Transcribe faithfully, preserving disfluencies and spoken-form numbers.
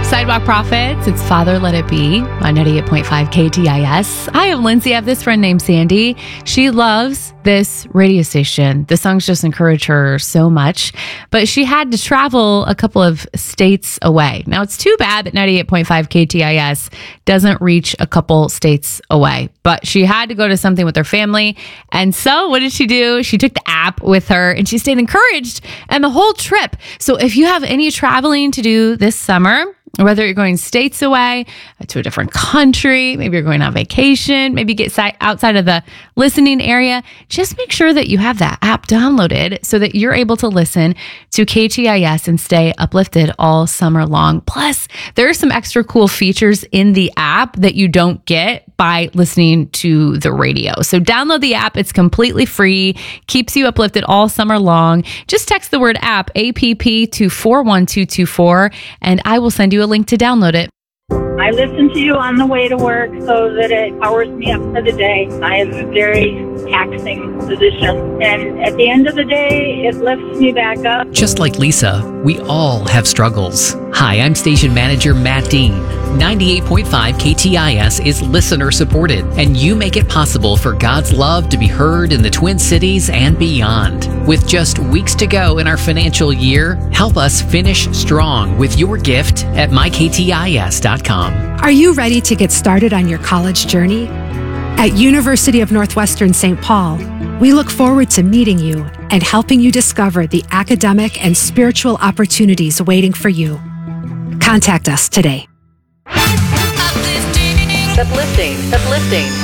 Sidewalk Prophets, it's Father Let It Be on ninety-eight point five K T I S. I am Lindsay. I have this friend named Sandy. She loves this radio station. The songs just encourage her so much, but she had to travel a couple of states away. Now, it's too bad that ninety-eight point five K T I S doesn't reach a couple states away, but she had to go to something with her family. And so what did she do? She took the app with her and she stayed encouraged and the whole trip. So if you have any traveling to do this summer, whether you're going states away to a different country, maybe you're going on vacation, maybe get si- outside of the listening area, just make sure that you have that app downloaded so that you're able to listen to K T I S and stay uplifted all summer long. Plus, there are some extra cool features in the app that you don't get by listening to the radio. So download the app. It's completely free, keeps you uplifted all summer long. Just text the word app, A P P, to four one two two four, and I will send you a link to download it. I listen to you on the way to work so that it powers me up for the day. I have a very taxing position, and at the end of the day, it lifts me back up. Just like Lisa, we all have struggles. Hi, I'm station manager Matt Dean. ninety-eight point five K T I S is listener supported, and you make it possible for God's love to be heard in the Twin Cities and beyond. With just weeks to go in our financial year, help us finish strong with your gift at my k t i s dot com. Are you ready to get started on your college journey? At University of Northwestern Saint Paul, we look forward to meeting you and helping you discover the academic and spiritual opportunities waiting for you. Contact us today. Uplifting, uplifting, uplifting.